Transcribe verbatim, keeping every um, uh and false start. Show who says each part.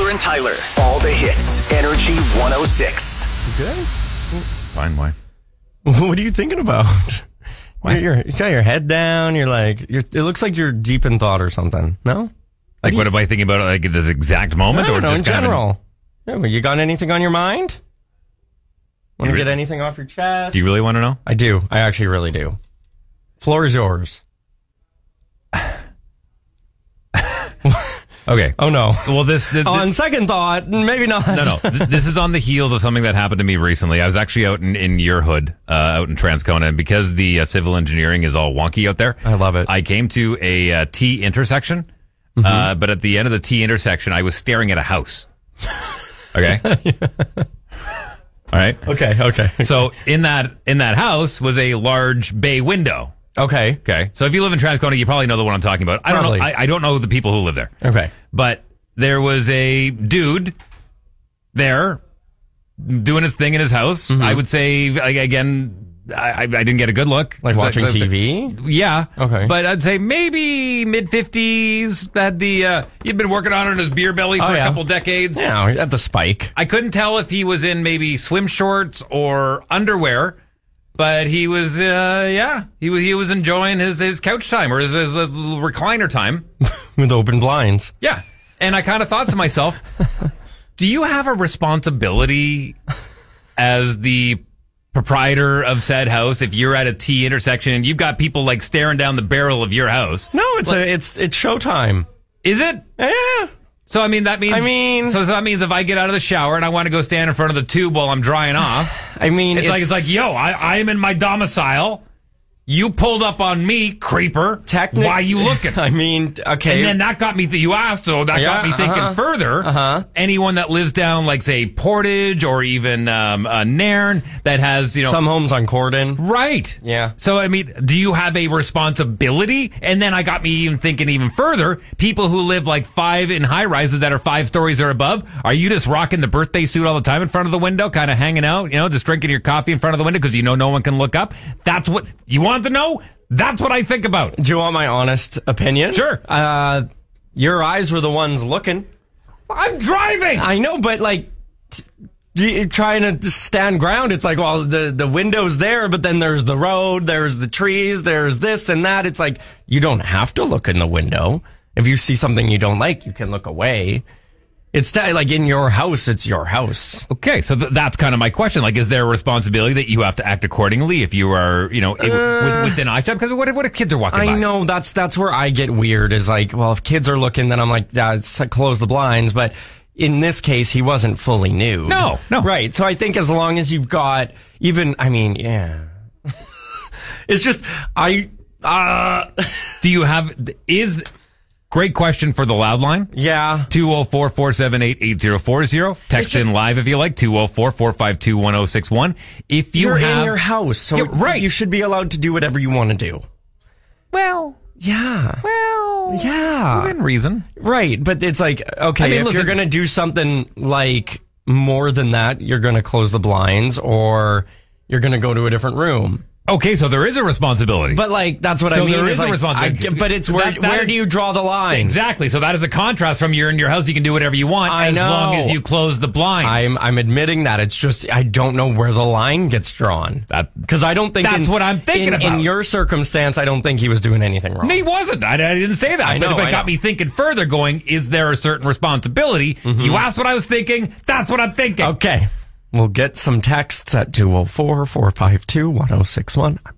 Speaker 1: Taylor and Tyler. All the hits. Energy one oh six.
Speaker 2: Good?
Speaker 3: Fine, why?
Speaker 2: What are you thinking about? You're, you're, you got your head down. You're like, you're, it looks like you're deep in thought or something. No?
Speaker 3: Like,
Speaker 2: what,
Speaker 3: what am I thinking about, like, at this exact moment?
Speaker 2: I don't
Speaker 3: or
Speaker 2: know,
Speaker 3: just
Speaker 2: in
Speaker 3: kind
Speaker 2: general.
Speaker 3: Of
Speaker 2: Yeah, well, you got anything on your mind? Want to
Speaker 3: re-
Speaker 2: get anything off your chest?
Speaker 3: Do you really want to know?
Speaker 2: I do. I actually really do. Floor is yours.
Speaker 3: Okay.
Speaker 2: Oh, no.
Speaker 3: Well, this... this, this
Speaker 2: On second thought, maybe not.
Speaker 3: No, no. Th- This is on the heels of something that happened to me recently. I was actually out in, in your hood, uh, out in Transcona, and because the uh, civil engineering is all wonky out there,
Speaker 2: I love it.
Speaker 3: I came to a uh, T intersection,
Speaker 2: Mm-hmm.
Speaker 3: uh, but at the end of the T intersection, I was staring at a house. Okay? All right?
Speaker 2: Okay, okay.
Speaker 3: So in that in that house was a large bay window.
Speaker 2: Okay.
Speaker 3: Okay. So if you live in Transcona, you probably know the one I'm talking about. I don't
Speaker 2: Probably.
Speaker 3: know. I, I don't know the people who live there.
Speaker 2: Okay.
Speaker 3: But there was a dude there doing his thing in his house.
Speaker 2: Mm-hmm.
Speaker 3: I would say, like, again, I, I didn't get a good look.
Speaker 2: Like
Speaker 3: So-
Speaker 2: watching
Speaker 3: so-
Speaker 2: T V?
Speaker 3: Yeah.
Speaker 2: Okay.
Speaker 3: But I'd say maybe mid fifties. Had the uh, he'd been working on it in his beer belly for
Speaker 2: Oh,
Speaker 3: a
Speaker 2: yeah.
Speaker 3: couple decades.
Speaker 2: Yeah, at the spike.
Speaker 3: I couldn't tell if he was in maybe swim shorts or underwear, but he was, uh, yeah, he was he was enjoying his, his couch time or his, his, his recliner time.
Speaker 2: With open blinds.
Speaker 3: Yeah. And I kind of thought to myself, do you have a responsibility as the proprietor of said house if you're at a T intersection and you've got people like staring down the barrel of your house?
Speaker 2: No, it's a it's it's showtime.
Speaker 3: Is it?
Speaker 2: Yeah.
Speaker 3: So, I mean, that means,
Speaker 2: I mean-
Speaker 3: so that means if I get out of the shower and I want to go stand in front of the tube while I'm drying off,
Speaker 2: I mean,
Speaker 3: it's, like, it's like, yo, I, I am in my domicile. You pulled up on me, creeper.
Speaker 2: Technic-
Speaker 3: Why you looking?
Speaker 2: I mean, okay.
Speaker 3: And then that got me, th- you asked, so that
Speaker 2: Yeah,
Speaker 3: got me thinking
Speaker 2: uh-huh.
Speaker 3: further.
Speaker 2: Uh-huh.
Speaker 3: Anyone that lives down, like, say, Portage or even um, uh, Nairn that has, you know.
Speaker 2: Some homes on Corden.
Speaker 3: Right.
Speaker 2: Yeah.
Speaker 3: So, I mean, do you have a responsibility? And then I got me even thinking even further. People who live like five in high rises that are five stories or above, are you just rocking the birthday suit all the time in front of the window, kind of hanging out, you know, just drinking your coffee in front of the window because you know no one can look up? That's what you want to know? That's what I think about.
Speaker 2: Do you want my honest opinion?
Speaker 3: Sure.
Speaker 2: Uh, your eyes were the ones looking.
Speaker 3: I'm driving.
Speaker 2: I know, but like, t- you- trying to just stand ground, it's like, well, the, the window's there, but then there's the road, there's the trees, there's this and that. It's like, you don't have to look in the window. If you see something you don't like, you can look away. It's t- like in your house, it's your house.
Speaker 3: Okay, so th- that's kind of my question. Like, is there a responsibility that you have to act accordingly if you are, you know, in, with, within eyeshot? Because what if, what if kids are walking by?
Speaker 2: I know that's that's where I get weird. Is like, well, if kids are looking, then I'm like, yeah, it's, close the blinds. But in this case, he wasn't fully nude.
Speaker 3: No, no.
Speaker 2: Right. So I think as long as you've got even, I mean, yeah, it's just I. uh
Speaker 3: Do you have, is, great question for the loud line.
Speaker 2: Yeah.
Speaker 3: two oh four, four seven eight, eight oh four oh. Text
Speaker 2: just-
Speaker 3: in live if you like, two oh four, four five two, one oh six one. If you
Speaker 2: You're
Speaker 3: have,
Speaker 2: in your house, so
Speaker 3: Yeah, right.
Speaker 2: you should be allowed to do whatever you want to do.
Speaker 3: well,
Speaker 2: Yeah.
Speaker 3: well,
Speaker 2: Yeah.
Speaker 3: within reason.
Speaker 2: Right, but it's like, okay,
Speaker 3: I mean,
Speaker 2: if
Speaker 3: listen-
Speaker 2: you're going to do something like more than that, you're going to close the blinds or you're going to go to a different room.
Speaker 3: Okay, so there is a responsibility.
Speaker 2: But like, that's what
Speaker 3: So
Speaker 2: I mean.
Speaker 3: there is a
Speaker 2: like,
Speaker 3: responsibility.
Speaker 2: I get- but it's where,
Speaker 3: That- that
Speaker 2: where
Speaker 3: is-
Speaker 2: do you draw the line?
Speaker 3: Exactly. So that is a contrast from you're in your house. You can do whatever you want
Speaker 2: I
Speaker 3: as
Speaker 2: know.
Speaker 3: long as you close the blinds.
Speaker 2: I'm, I'm admitting that. It's just, I don't know where the line gets drawn.
Speaker 3: That-
Speaker 2: Cause I don't think
Speaker 3: That's
Speaker 2: in,
Speaker 3: what I'm thinking
Speaker 2: in,
Speaker 3: about.
Speaker 2: in your circumstance, I don't think he was doing anything wrong.
Speaker 3: No, he wasn't. I, I didn't say that.
Speaker 2: I know,
Speaker 3: but, but it
Speaker 2: I
Speaker 3: got
Speaker 2: know.
Speaker 3: me thinking further going, is there a certain responsibility?
Speaker 2: Mm-hmm.
Speaker 3: You asked what I was thinking. That's what I'm thinking.
Speaker 2: Okay. We'll get some texts at two oh four, four five two, one oh six one. I'm